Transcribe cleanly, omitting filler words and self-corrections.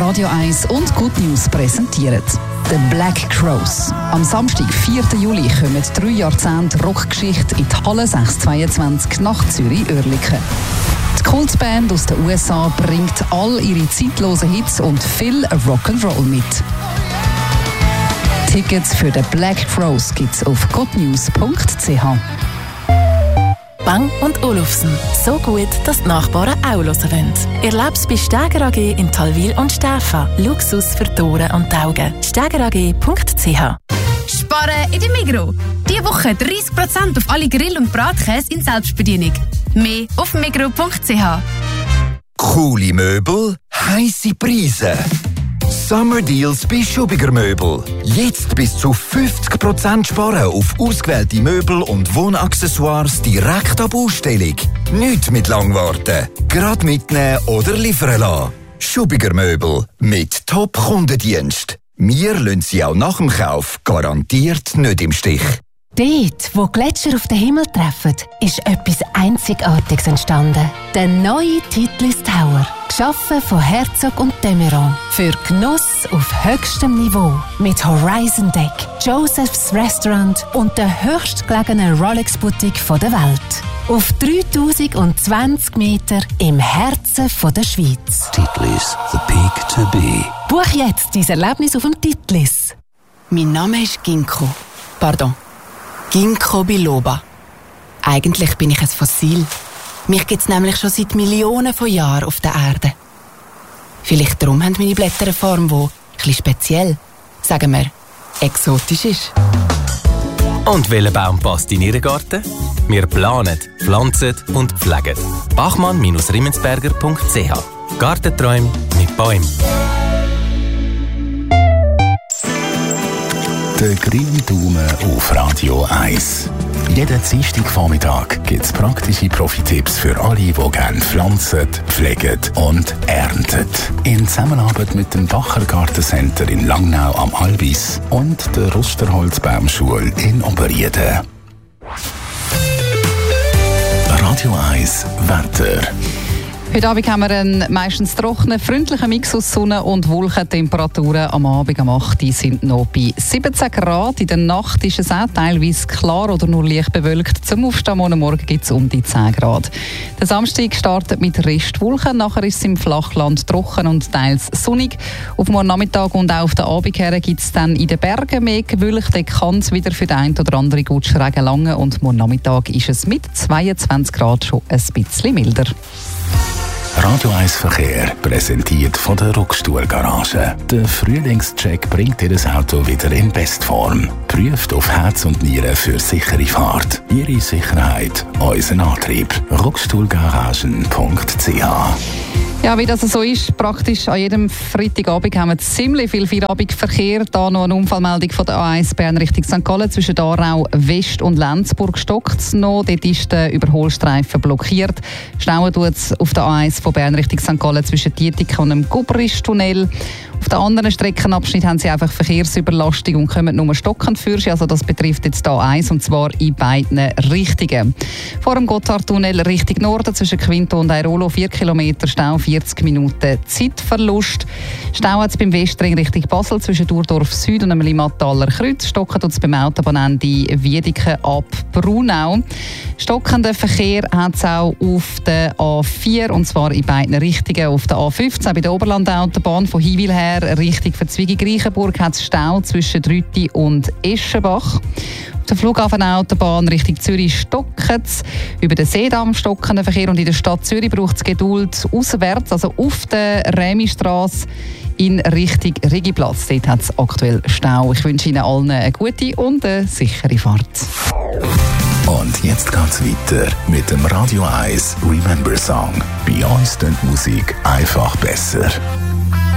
Radio 1 und Good News präsentieren. The Black Crowes. Am Samstag, 4. Juli, kommen 3 Jahrzehnte Rockgeschichte in die Halle 622 nach Zürich-Oerlikon. Die Kultband aus den USA bringt all ihre zeitlosen Hits und viel Rock'n'Roll mit. Tickets für The Black Crowes gibt's auf goodnews.ch. Bang & Olufsen. So gut, dass die Nachbarn auch hören wollen. Erleb's bei Steger AG in Talwil und Stäfa. Luxus für die Ohren und die Augen. stegerag.ch. Sparen in der Migros. Diese Woche 30% auf alle Grill- und Bratkäse in Selbstbedienung. Mehr auf migros.ch. Coole Möbel, heisse Preise. Summer Deals bei Schubiger Möbel. Jetzt bis zu 50% sparen auf ausgewählte Möbel und Wohnaccessoires direkt ab Ausstellung. Nicht mit Langwarten. Gerade mitnehmen oder liefern lassen. Schubiger Möbel mit Top-Kundendienst. Wir lassen Sie auch nach dem Kauf garantiert nicht im Stich. Dort, wo Gletscher auf den Himmel treffen, ist etwas Einzigartiges entstanden. Der neue Titlis Tower. Geschaffen von Herzog und Demeron. Für Genuss auf höchstem Niveau. Mit Horizon Deck, Joseph's Restaurant und der höchstgelegenen Rolex-Boutique der Welt. Auf 3020 Meter im Herzen der Schweiz. Titlis, the peak to be. Buch jetzt dein Erlebnis auf dem Titlis. Mein Name ist Ginkgo biloba. Eigentlich bin ich ein Fossil. Mich gibt es nämlich schon seit Millionen von Jahren auf der Erde. Vielleicht darum haben meine Blätter eine Form, die ein bisschen speziell, sagen wir, exotisch ist. Und welcher Baum passt in Ihren Garten? Wir planen, pflanzen und pflegen. bachmann-riemensberger.ch. Gartenträume mit Bäumen. Der grüne Daumen auf Radio 1. Jeden Dienstagvormittag gibt es praktische Profi-Tipps für alle, die gerne pflanzen, pflegen und ernten. In Zusammenarbeit mit dem Bacher Gartencenter in Langnau am Albis und der Rusterholzbaumschule in Oberrieden. Radio 1 Wetter. Heute Abend haben wir einen meistens trockenen, freundlichen Mix aus Sonne und Wolken. Temperaturen am Abend am 8. sind noch bei 17 Grad. In der Nacht ist es auch teilweise klar oder nur leicht bewölkt. Zum Aufstehen morgen gibt es um die 10 Grad. Der Samstag startet mit Restwolken. Nachher ist es im Flachland trocken und teils sonnig. Auf morgen Nachmittag und auch auf den Abend her gibt es dann in den Bergen mehr Gewölk. Dann kann es wieder für den einen oder anderen Gutschregen lange. Und morgen Nachmittag ist es mit 22 Grad schon ein bisschen milder. Radio 1 Verkehr präsentiert von der Ruckstuhl Garage. Der Frühlingscheck bringt Ihr Auto wieder in Bestform. Prüft auf Herz und Nieren für sichere Fahrt. Ihre Sicherheit, unser Antrieb. Ruckstuhlgaragen.ch. Ja, wie das so ist, praktisch an jedem Freitagabend haben wir ziemlich viel Feierabendverkehr. Da noch eine Unfallmeldung von der A1 Bern Richtung St. Gallen zwischen Aarau West und Lenzburg stockt es noch. Dort ist der Überholstreifen blockiert. Stauen tut es auf der A1 von Bern Richtung St. Gallen zwischen Dietikon und dem Gubrisch-Tunnel. Auf den anderen Streckenabschnitt haben sie einfach Verkehrsüberlastung und kommen nur stockend für. Also das betrifft jetzt da A1 und zwar in beiden Richtungen. Vor dem Gotthardtunnel Richtung Norden zwischen Quinto und Airolo 4 Kilometer Stau, 40 Minuten Zeitverlust. Stau hat es beim Westring Richtung Basel zwischen Durdorf Süd und dem Limattaler Kreuz. Stocken tut es beim Autobahnende Wiedeke ab Brunau. Stockenden Verkehr hat es auch auf der A4 und zwar in beiden Richtungen. Auf der A15 bei der Oberlandautobahn von Hiwil her Richtung Verzweigen-Greichenburg hat es Stau zwischen Rütti und Eschenbach. Auf der Flughafenautobahn Richtung Zürich stockt es. Über den Seedamm stockenden Verkehr und in der Stadt Zürich braucht es Geduld auswärts, also auf der Rämistrasse in Richtung Rigiplatz. Dort hat es aktuell Stau. Ich wünsche Ihnen allen eine gute und eine sichere Fahrt. Und jetzt geht's weiter mit dem Radio 1 Remember Song. Bei uns klingt Musik einfach besser.